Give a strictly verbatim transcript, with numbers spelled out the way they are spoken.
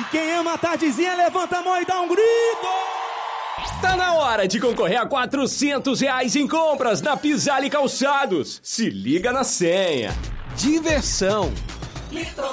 Quem ama a tardezinha, levanta a mão e dá um grito! Tá na hora de concorrer a quatrocentos reais em compras na Pisale Calçados. Se liga na senha. Diversão.